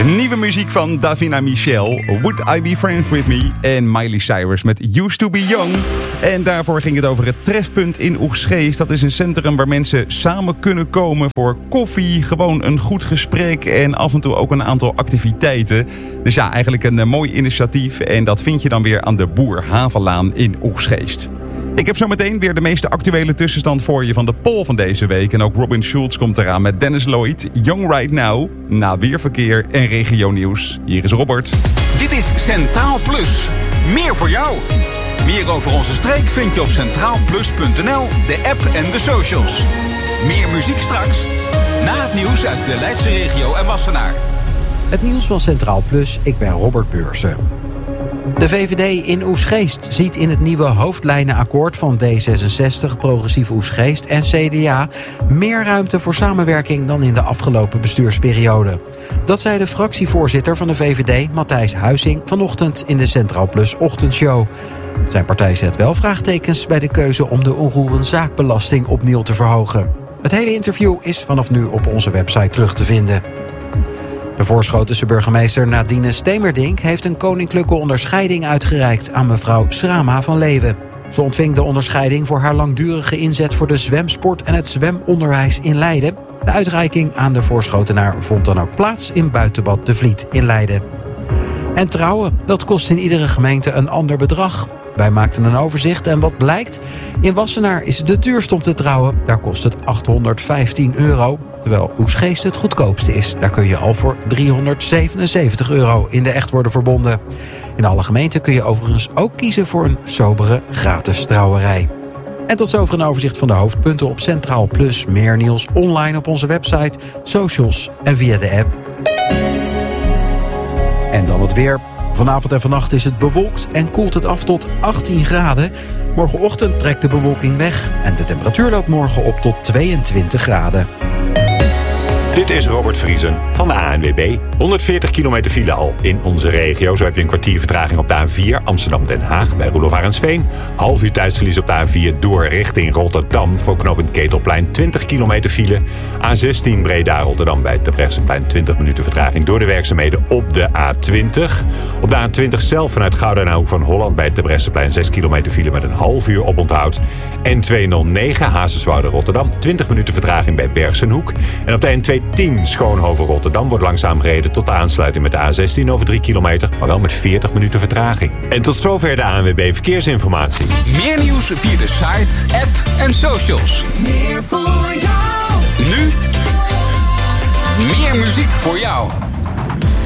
Nieuwe muziek van Davina Michel, Would I Be Friends With Me en Miley Cyrus met Used To Be Young. En daarvoor ging het over het Trefpunt in Oegstgeest. Dat is een centrum waar mensen samen kunnen komen voor koffie, gewoon een goed gesprek en af en toe ook een aantal activiteiten. Dus ja, eigenlijk een mooi initiatief en dat vind je dan weer aan de Boer Havenlaan in Oegstgeest. Ik heb zometeen weer de meest actuele tussenstand voor je van de poll van deze week. En ook Robin Schulz komt eraan met Dennis Lloyd, Young Right Now, na weerverkeer en regionieuws. Hier is Robert. Dit is Centraal Plus. Meer voor jou. Meer over onze streek vind je op centraalplus.nl, de app en de socials. Meer muziek straks, na het nieuws uit de Leidse regio en Wassenaar. Het nieuws van Centraal Plus, ik ben Robert Beursen. De VVD in Oegstgeest ziet in het nieuwe hoofdlijnenakkoord van D66, Progressief Oegstgeest en CDA meer ruimte voor samenwerking dan in de afgelopen bestuursperiode. Dat zei de fractievoorzitter van de VVD, Matthijs Huizing, vanochtend in de Centraal Plus ochtendshow. Zijn partij zet wel vraagtekens bij de keuze om de onroerenzaakbelasting opnieuw te verhogen. Het hele interview is vanaf nu op onze website terug te vinden. De Voorschotense burgemeester Nadine Stemerdink heeft een koninklijke onderscheiding uitgereikt aan mevrouw Srama van Leeuwen. Ze ontving de onderscheiding voor haar langdurige inzet voor de zwemsport en het zwemonderwijs in Leiden. De uitreiking aan de Voorschotenaar vond dan ook plaats in Buitenbad De Vliet in Leiden. En trouwen, dat kost in iedere gemeente een ander bedrag. Wij maakten een overzicht en wat blijkt? In Wassenaar is het de duurst om te trouwen. Daar kost het €815. Terwijl Oegstgeest het goedkoopste is. Daar kun je al voor €377 in de echt worden verbonden. In alle gemeenten kun je overigens ook kiezen voor een sobere gratis trouwerij. En tot zover een overzicht van de hoofdpunten op Centraal Plus. Meer nieuws online op onze website, socials en via de app. En dan het weer. Vanavond en vannacht is het bewolkt en koelt het af tot 18 graden. Morgenochtend trekt de bewolking weg en de temperatuur loopt morgen op tot 22 graden. Dit is Robert Vriesen van de ANWB. 140 kilometer file al in onze regio. Zo heb je een kwartier vertraging op de A4 Amsterdam-Den Haag bij Roelof Arendsveen. Half uur tijdsverlies op de A4 door richting Rotterdam voor knooppunt Ketelplein. 20 kilometer file. A16 Breda-Rotterdam bij het Terbrechtseplein. 20 minuten vertraging door de werkzaamheden op de A20. Op de A20 zelf vanuit Gouda naar Hoek van Holland bij het Terbrechtseplein. 6 kilometer file met een half uur oponthoud. N209 Hazerswoude-Rotterdam. 20 minuten vertraging bij Bergsenhoek. En op de N210 Schoonhoven-Rotterdam wordt langzaam gereden tot de aansluiting met de A16 over 3 kilometer, maar wel met 40 minuten vertraging. En tot zover de ANWB Verkeersinformatie. Meer nieuws via de site, app en socials. Meer voor jou. Nu, meer muziek voor jou.